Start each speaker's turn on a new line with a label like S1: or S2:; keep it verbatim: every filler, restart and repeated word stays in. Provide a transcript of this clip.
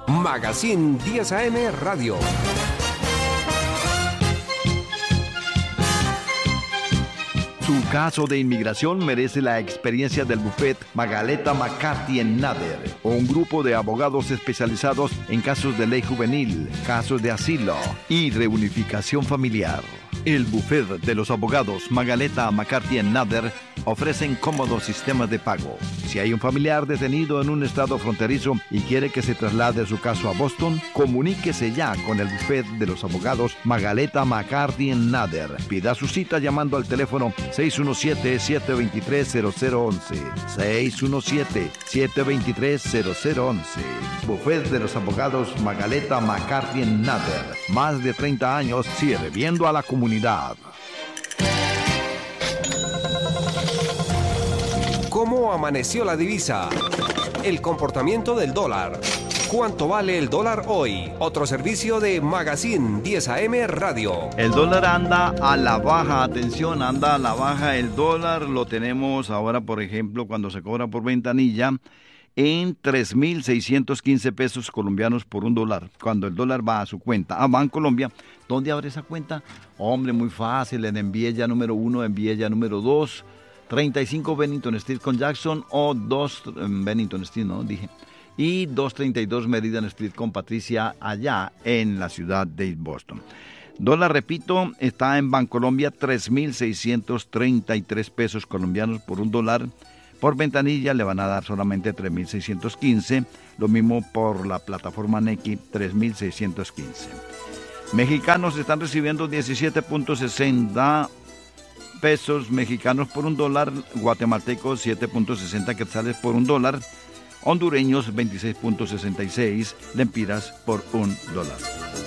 S1: Magazine diez A M Radio.
S2: Su caso de inmigración merece la experiencia del bufet Magaleta McCarthy and Nader, un grupo de abogados especializados en casos de ley juvenil, casos de asilo y reunificación familiar. El bufet de los abogados Magaleta McCarthy and Nader ofrecen cómodos sistemas de pago. Si hay un familiar detenido en un estado fronterizo y quiere que se traslade su caso a Boston, comuníquese ya con el bufet de los abogados Magaleta McCarthy and Nader. Pida su cita llamando al teléfono seis uno siete, siete dos tres, cero cero once. seis uno siete, siete dos tres, cero cero once. Bufet de los abogados Magaleta McCarthy and Nader. Más de treinta años sirviendo a la comunidad.
S1: ¿Cómo amaneció la divisa? El comportamiento del dólar. ¿Cuánto vale el dólar hoy? Otro servicio de Magazine diez A M Radio.
S2: El dólar anda a la baja, atención, anda a la baja el dólar. Lo tenemos ahora, por ejemplo, cuando se cobra por ventanilla, en tres mil seiscientos quince pesos colombianos por un dólar, cuando el dólar va a su cuenta, a Bancolombia. ¿Dónde abre esa cuenta? Hombre, muy fácil, en Enviella número uno, Enviella número dos, treinta y cinco Bennington Street con Jackson, o dos Bennington Street, ¿no? Dije. Y doscientos treinta y dos Meridian Street con Patricia, allá en la ciudad de Boston. Dólar, repito, está en Bancolombia, tres mil seiscientos treinta y tres pesos colombianos por un dólar. Por ventanilla le van a dar solamente tres mil seiscientos quince, lo mismo por la plataforma Nequi, tres mil seiscientos quince. Mexicanos están recibiendo diecisiete punto sesenta pesos mexicanos por un dólar, guatemaltecos siete punto sesenta quetzales por un dólar, hondureños veintiséis punto sesenta y seis lempiras por un dólar.